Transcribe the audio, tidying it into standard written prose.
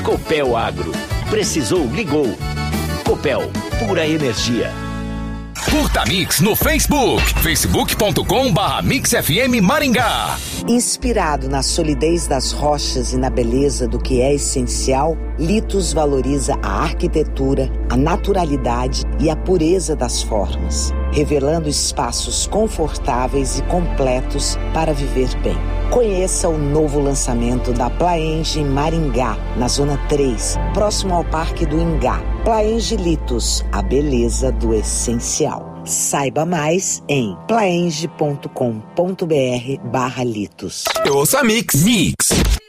Copel Agro. Precisou, ligou. Copel, pura energia. Curta Mix no Facebook, facebook.com/Mix FM Maringá. Inspirado na solidez das rochas e na beleza do que é essencial, Litos valoriza a arquitetura, a naturalidade e a pureza das formas, revelando espaços confortáveis e completos para viver bem. Conheça o novo lançamento da Plaenge em Maringá, na Zona 3, próximo ao Parque do Ingá. Plaenge Litos, a beleza do essencial. Saiba mais em plaenge.com.br/litos. Eu ouço a Mix.